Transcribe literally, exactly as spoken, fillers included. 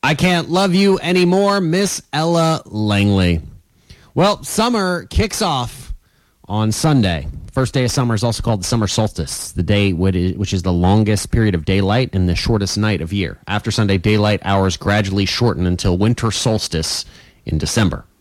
I Can't Love You Anymore, Miss Ella Langley. Well, summer kicks off on Sunday. First day of summer is also called the summer solstice, the day which is the longest period of daylight and the shortest night of year. After Sunday, daylight hours gradually shorten until winter solstice in December.